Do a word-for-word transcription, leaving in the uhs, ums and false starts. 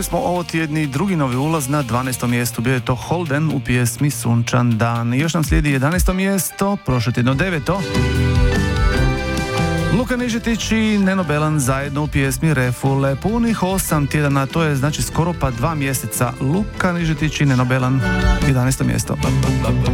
Čuli smo ovo tjedni drugi novi ulaz na dvanaestom mjestu, bio je to Holden u pjesmi Sunčan dan. I još nam slijedi jedanaesto mjesto, prošlo tjedno deveto. Luka Nižetić i Neno Belan zajedno u pjesmi Refule. Punih osam tjedana, to je znači skoro pa dva mjeseca. Luka Nižetić i Neno Belan, jedanaesto mjesto.